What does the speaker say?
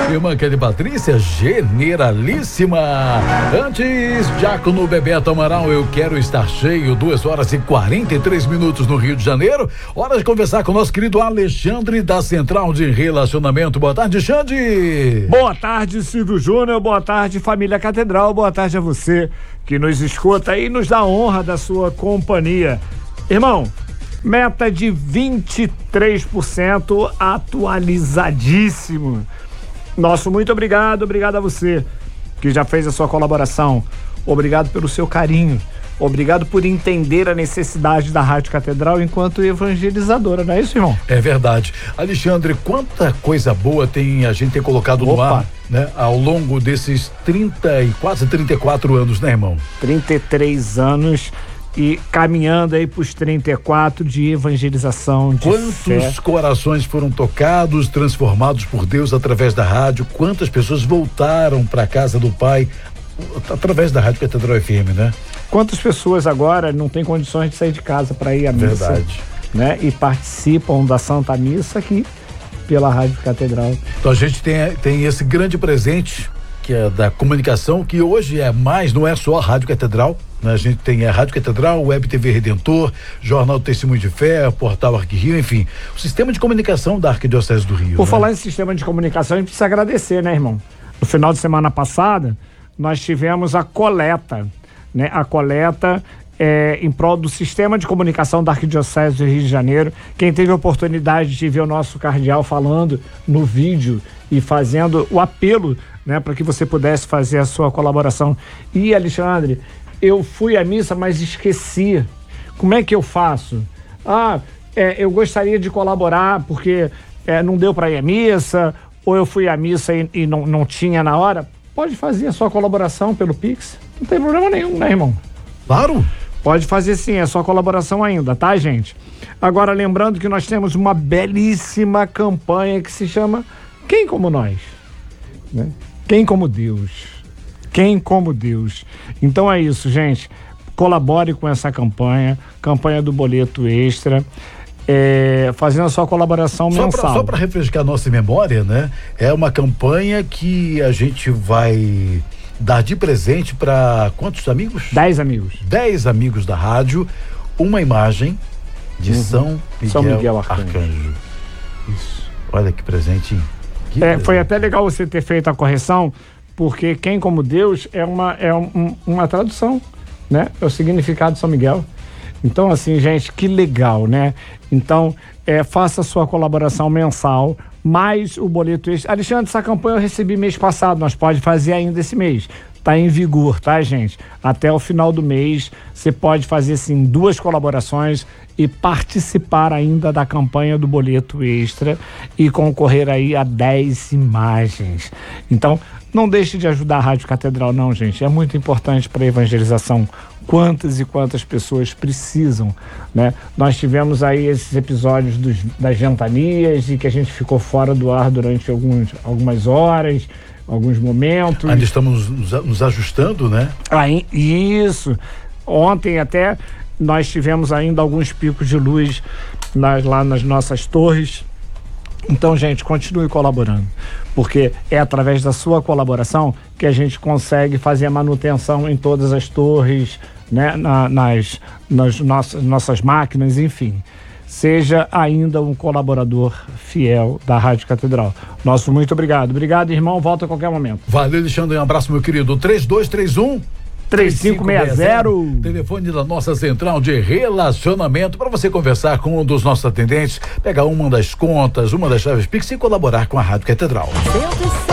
Irmã Kelly Patrícia, generalíssima. Antes, Diácono Bebeto Amaral, eu quero estar cheio, 2h43 no Rio de Janeiro. Hora de conversar com o nosso querido Alexandre da Central de Relacionamento. Boa tarde, Xande. Boa tarde, Silvio Júnior. Boa tarde, família Catedral. Boa tarde a você que nos escuta e nos dá a honra da sua companhia. Irmão, meta de 23% atualizadíssimo. Nosso muito obrigado a você que já fez a sua colaboração. Obrigado pelo seu carinho. Obrigado por entender a necessidade da Rádio Catedral enquanto evangelizadora, não é isso, irmão? É verdade. Alexandre, quanta coisa boa a gente tem colocado no ar, né? Ao longo desses 30 e quase 34 anos, né, irmão? 33 anos e caminhando aí pros 34 de evangelização, de Quantos fé. corações foram tocados, transformados por Deus através da rádio? Quantas pessoas voltaram para a casa do Pai através da Rádio Catedral FM, né? Quantas pessoas agora não têm condições de sair de casa para ir à missa? Verdade. Né? E participam da Santa Missa aqui pela Rádio Catedral. Então a gente tem esse grande presente que é da comunicação, que hoje não é só a Rádio Catedral, né? A gente tem a Rádio Catedral, Web TV Redentor, Jornal Testemunho de Fé, Portal Arquirio, enfim, o sistema de comunicação da Arquidiocese do Rio. Por falar em sistema de comunicação, a gente precisa agradecer, né, irmão? No final de semana passada, nós tivemos a coleta, né? A coleta em prol do sistema de comunicação da Arquidiocese do Rio de Janeiro. Quem teve a oportunidade de ver o nosso cardeal falando no vídeo e fazendo o apelo, né, para que você pudesse fazer a sua colaboração. E, Alexandre, eu fui à missa, mas esqueci. Como é que eu faço? Eu gostaria de colaborar porque não deu para ir à missa, ou eu fui à missa e não tinha na hora. Pode fazer a sua colaboração pelo Pix. Não tem problema nenhum, né, irmão? Claro. Pode fazer sim, é só colaboração ainda, tá, gente? Agora, lembrando que nós temos uma belíssima campanha que se chama Quem Como Nós? Né? Quem como Deus? Quem como Deus? Então é isso, gente. Colabore com essa campanha do boleto extra. Fazendo a sua colaboração mensal. Só para refrescar a nossa memória, né? É uma campanha que a gente vai dar de presente para quantos amigos? 10 amigos. 10 amigos da rádio, uma imagem de São Miguel Arcanjo. Isso. Olha que presente. Foi até legal você ter feito a correção, porque Quem Como Deus é uma tradução, né? É o significado de São Miguel. Então, assim, gente, que legal, né? Então, faça a sua colaboração mensal, mais o boleto extra. Alexandre, essa campanha eu recebi mês passado, nós pode fazer ainda esse mês. Tá em vigor, tá, gente? Até o final do mês, você pode fazer, sim, 2 colaborações e participar ainda da campanha do boleto extra e concorrer aí a 10 imagens. Então, não deixe de ajudar a Rádio Catedral, não, gente. É muito importante para a evangelização. Quantas e quantas pessoas precisam, né? Nós tivemos aí esses episódios das ventanias e que a gente ficou fora do ar durante algumas horas, alguns momentos. Ainda estamos nos ajustando, né? Isso. Ontem até nós tivemos ainda alguns picos de luz lá nas nossas torres. Então, gente, continue colaborando, porque é através da sua colaboração que a gente consegue fazer a manutenção em todas as torres, né, nas nossas máquinas, enfim. Seja ainda um colaborador fiel da Rádio Catedral. Nosso muito obrigado. Obrigado, irmão. Volta a qualquer momento. Valeu, Alexandre. Um abraço, meu querido. 3231-3560. Telefone da nossa central de relacionamento para você conversar com um dos nossos atendentes, pegar uma das contas, uma das chaves Pix e colaborar com a Rádio Catedral.